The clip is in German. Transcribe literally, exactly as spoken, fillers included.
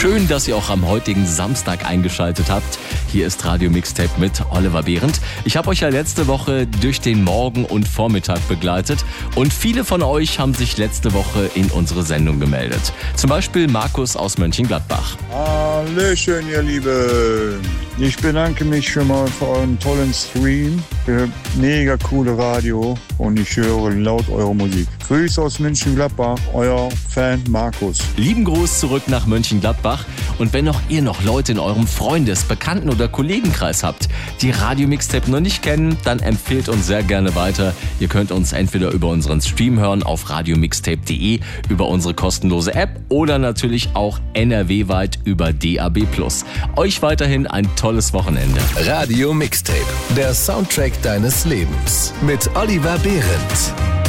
Schön, dass ihr auch am heutigen Samstag eingeschaltet habt. Hier ist Radio Mixtape mit Oliver Behrendt. Ich habe euch ja letzte Woche durch den Morgen und Vormittag begleitet und viele von euch haben sich letzte Woche in unsere Sendung gemeldet. Zum Beispiel Markus aus Mönchengladbach. Hallöchen, ihr Lieben. Ich bedanke mich schon mal für euren tollen Stream, für mega coole Radio und ich höre laut eure Musik. Grüße aus Mönchengladbach, euer Fan Markus. Lieben Gruß zurück nach Mönchengladbach. Und wenn auch ihr noch Leute in eurem Freundes-, Bekannten- oder Kollegenkreis habt, die Radio Mixtape noch nicht kennen, dann empfehlt uns sehr gerne weiter. Ihr könnt uns entweder über unseren Stream hören auf radiomixtape punkt de, über unsere kostenlose App oder natürlich auch N R W-weit über D A B plus. Euch weiterhin ein tolles Wochenende. Radio Mixtape, der Soundtrack deines Lebens mit Oliver Behrendt.